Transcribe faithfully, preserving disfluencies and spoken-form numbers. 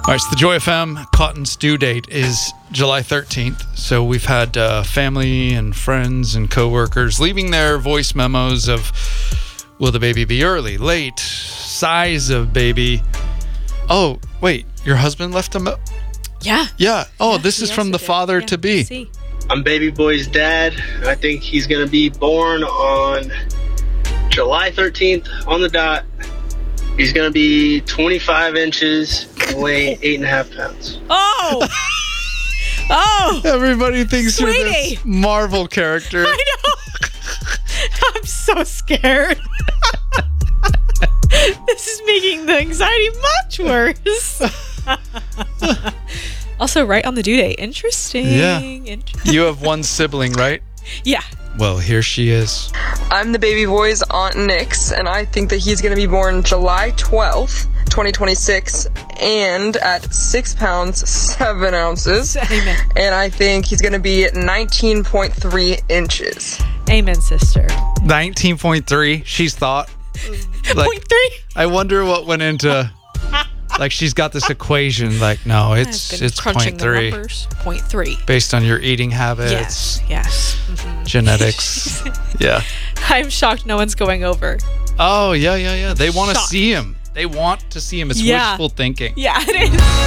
All right, so the Joy F M Cotton's due date is July thirteenth. So we've had uh, family and friends and coworkers leaving their voice memos of, will the baby be early, late, size of baby. Oh, wait, your husband left a memo? Yeah. Yeah. Oh, yeah, this is from the father-to-be. Yeah, I'm baby boy's dad. I think he's going to be born on July thirteenth on the dot. He's going to be twenty-five inches and weigh eight and a half pounds. Oh! Oh! Everybody thinks Sweetie. you're this Marvel character. I know. I'm so scared. This is making the anxiety much worse. Also, right on the due date. Interesting. Yeah. Interesting. You have one sibling, right? Yeah. Well, here she is. I'm the baby boy's Aunt Nix, and I think that he's going to be born July twelfth, twenty twenty-six, and at six pounds, seven ounces. Amen. And I think he's going to be nineteen point three inches. Amen, sister. nineteen point three, she's thought. Like, Point three? I wonder what went into... Like, she's got this equation, like, no, it's I've been it's crunching point three. the numbers. Point three. Based on your eating habits, Yes. Yes. Mhm. genetics. Yeah. I'm shocked no one's going over. Oh, yeah, yeah, yeah. They want to Shocked. see him. They want to see him. It's Yeah. wishful thinking. Yeah, it is.